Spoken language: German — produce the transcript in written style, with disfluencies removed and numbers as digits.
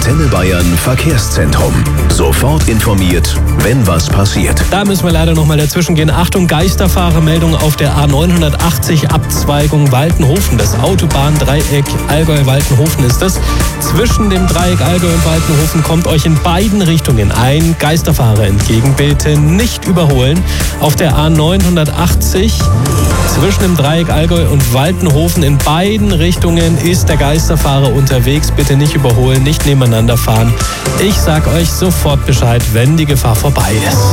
Antenne Bayern Verkehrszentrum. Sofort informiert, wenn was passiert. Da müssen wir leider noch mal dazwischen gehen. Achtung, Geisterfahrermeldung auf der A980 Abzweigung Waltenhofen. Das Autobahndreieck Allgäu-Waltenhofen ist das. Zwischen dem Dreieck Allgäu und Waltenhofen kommt euch in beiden Richtungen ein Geisterfahrer entgegen. Bitte nicht überholen. Auf der A980 zwischen dem Dreieck Allgäu und Waltenhofen in beiden Richtungen ist der Geisterfahrer unterwegs. Bitte nicht überholen, nicht nebeneinander fahren. Ich sag euch sofort Bescheid, wenn die Gefahr vorbei ist.